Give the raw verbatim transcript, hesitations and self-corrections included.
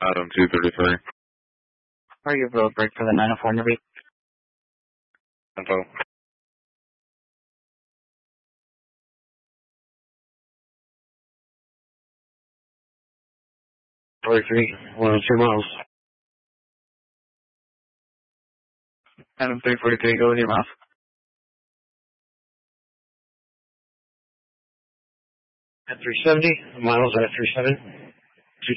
Adam two thirty-three. Are you road break for the nine oh four Navy? Info. forty-three, one oh two miles. Adam three forty-three, go with your mouth. At three seventy, miles at three seven.